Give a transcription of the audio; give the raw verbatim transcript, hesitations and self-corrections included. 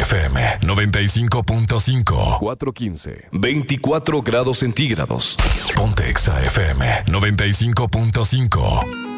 F M noventa y cinco punto cinco. cuatro quince. veinticuatro grados centígrados. Ponte Exa F M noventa y cinco punto cinco.